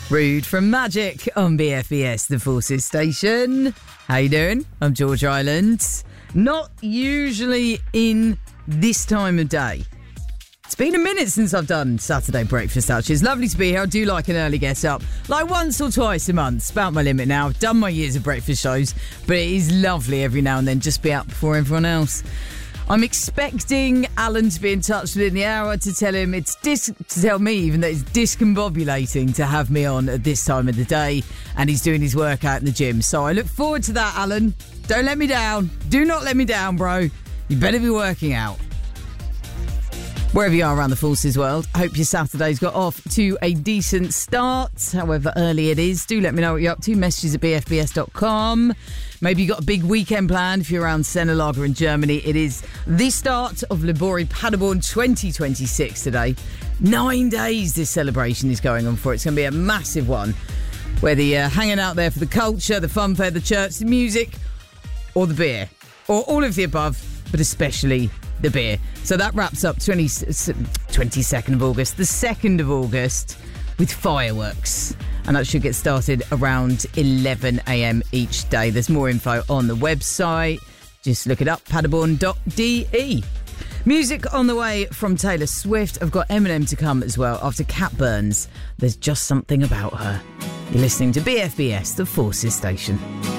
Rude from Magic on BFBS, the Forces station. How you doing? I'm George Island. Not usually in this time of day. It's been a minute since I've done Saturday Breakfast Touch. It's lovely to be here. I do like an early get up, like once or twice a month. It's about my limit now. I've done my years of breakfast shows, but it is lovely every now and then just be out before everyone else. I'm expecting Alan to be in touch within the hour to tell him to tell me even that it's discombobulating to have me on at this time of the day, and he's doing his workout in the gym. So I look forward to that, Alan. Don't let me down. Do not let me down, bro. You better be working out. Wherever you are around the Forces world, I hope your Saturday's got off to a decent start, however early it is. Do let me know what you're up to. Messages at bfbs.com. Maybe you got a big weekend planned if you're around Sennelager in Germany. It is the start of Libori Paderborn 2026 today. 9 days this celebration is going on for. It's going to be a massive one. Whether you're hanging out there for the culture, the fun fair, the church, the music, or the beer. Or all of the above, but especially the beer. So that wraps up 22nd of August, the 2nd of August, with fireworks. And that should get started around 11 a.m. each day. There's more info on the website. Just look it up, paderborn.de. Music on the way from Taylor Swift. I've got Eminem to come as well after Cat Burns. There's just something about her. You're listening to BFBS, the Forces station.